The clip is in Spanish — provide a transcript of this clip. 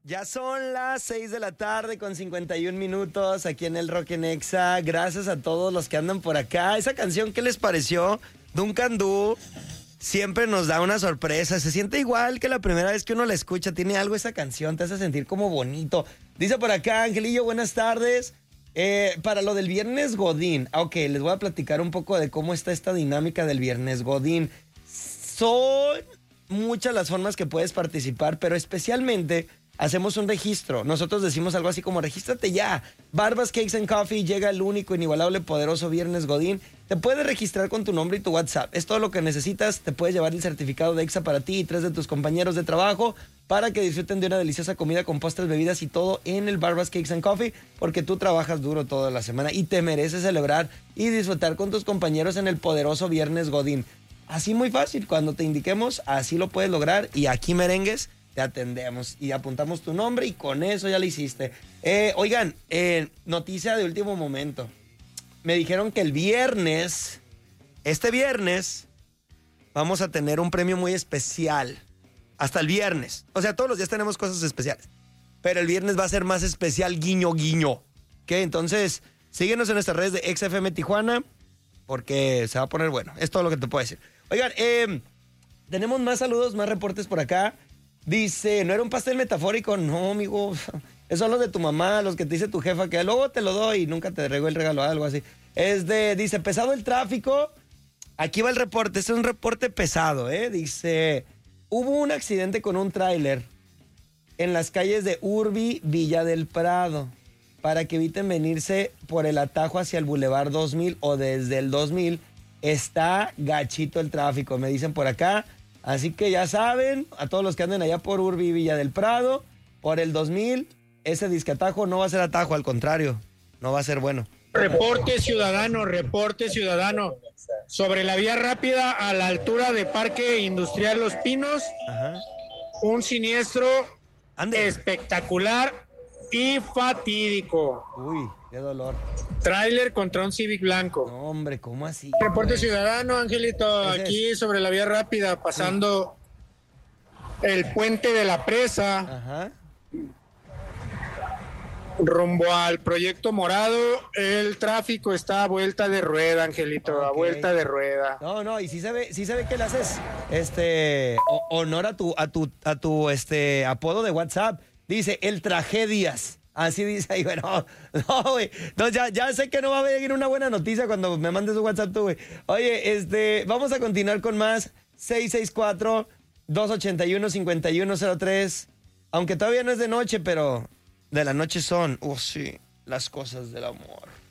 Ya son las 6 de la tarde con 51 minutos aquí en el Rock en Exa. Gracias a todos los que andan por acá. Esa canción, ¿qué les pareció? Duncan Du siempre nos da una sorpresa. Se siente igual que la primera vez que uno la escucha. Tiene algo esa canción, te hace sentir como bonito. Dice por acá, Angelillo, buenas tardes. Para lo del Viernes Godín. Ok, les voy a platicar un poco de cómo está esta dinámica del Viernes Godín. Son muchas las formas que puedes participar, pero especialmente hacemos un registro. Nosotros decimos algo así como, regístrate ya. Barbas, Cakes and Coffee, llega el único, inigualable, poderoso Viernes Godín. Te puedes registrar con tu nombre y tu WhatsApp. Es todo lo que necesitas. Te puedes llevar el certificado de Exa para ti y 3 de tus compañeros de trabajo para que disfruten de una deliciosa comida con postres, bebidas y todo en el Barbas, Cakes and Coffee, porque tú trabajas duro toda la semana y te mereces celebrar y disfrutar con tus compañeros en el poderoso Viernes Godín. Así muy fácil, cuando te indiquemos, así lo puedes lograr y aquí, merengues, te atendemos y apuntamos tu nombre y con eso ya lo hiciste. Oigan, noticia de último momento. Me dijeron que este viernes, vamos a tener un premio muy especial. Hasta el viernes. O sea, todos los días tenemos cosas especiales. Pero el viernes va a ser más especial, guiño, guiño. ¿Ok? Entonces, síguenos en nuestras redes de XFM Tijuana, porque se va a poner bueno. Es todo lo que te puedo decir. Oigan, tenemos más saludos, más reportes por acá. Dice, ¿no era un pastel metafórico? No, amigo. Esos son los de tu mamá, los que te dice tu jefa, que luego te lo doy y nunca te regó el regalo, algo así. Dice, pesado el tráfico. Aquí va el reporte, este es un reporte pesado, ¿eh? Dice, hubo un accidente con un tráiler en las calles de Urbi, Villa del Prado, para que eviten venirse por el atajo hacia el Boulevard 2000 o desde el 2000. Está gachito el tráfico, me dicen por acá. Así que ya saben, a todos los que anden allá por Urbi, Villa del Prado, por el 2000, ese discatajo no va a ser atajo, al contrario, no va a ser bueno. Reporte ciudadano. Sobre la vía rápida a la altura de Parque Industrial Los Pinos, Ajá. un siniestro espectacular y fatídico. Uy, qué dolor. Tráiler contra un Civic blanco. No, hombre, ¿cómo así? Reporte ciudadano, Angelito, aquí sobre la vía rápida, pasando el puente de la presa. Ajá. Rumbo al Proyecto Morado, el tráfico está a vuelta de rueda, Angelito, Okay. a vuelta de rueda. No, y sí se ve que le haces honor a tu apodo de WhatsApp. Dice, el Tragedias. Así dice ahí, bueno, no, güey. No, ya sé que no va a venir una buena noticia cuando me mandes un WhatsApp tú, güey. Oye, vamos a continuar con más. 664-281-5103. Aunque todavía no es de noche, pero de la noche son, sí, las cosas del amor.